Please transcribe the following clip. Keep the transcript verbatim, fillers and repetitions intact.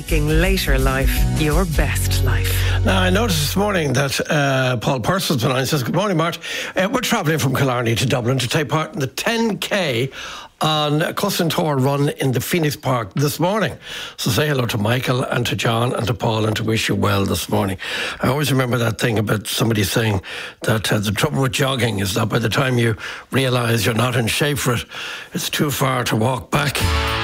making later life your best life. Now, I noticed this morning that uh, Paul Purcell's been on and says, good morning, Mart. Uh, we're travelling from Killarney to Dublin to take part in the ten K on a Cussentor run in the Phoenix Park this morning. So say hello to Michael and to John and to Paul and to wish you well this morning. I always remember that thing about somebody saying that uh, the trouble with jogging is that by the time you realise you're not in shape for it, it's too far to walk back.